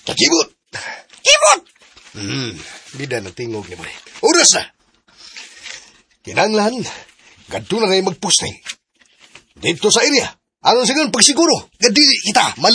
Kakibot! Kibot! Bida na tingog ni Boy. Oras na! Kinanglan, gadto na ngayon magposting. Dito sa area, aron sa ganun pagsiguro, gadili kita,